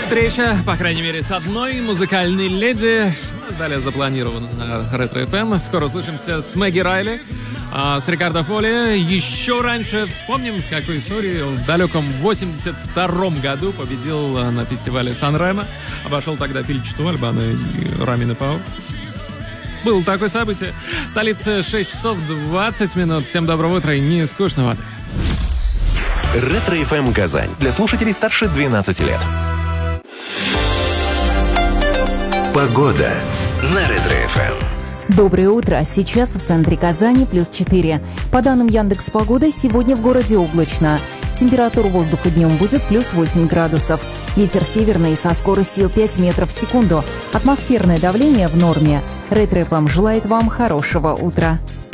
Встреча, по крайней мере, с одной музыкальной леди. Далее запланирован на Ретро ФМ. Скоро услышимся с Мэгги Райли, с Рикардо Фоли. Еще раньше вспомним, с какой историей он в далеком 82-м году победил на фестивале Сан-Ремо. Обошел тогда Фельдшту, Альбана и Рамина Пау. Было такое событие. Столица 6 часов 20 минут. Всем доброго утра и не скучного отдыха. Ретро ФМ Казань. Для слушателей старше 12 лет. Погода на Ретро ФМ. Доброе утро. Сейчас в центре Казани +4. По данным Яндекс.Погоды, сегодня в городе облачно. Температура воздуха днем будет +8 градусов. Ветер северный со скоростью 5 метров в секунду. Атмосферное давление в норме. Ретро ФМ желает вам хорошего утра.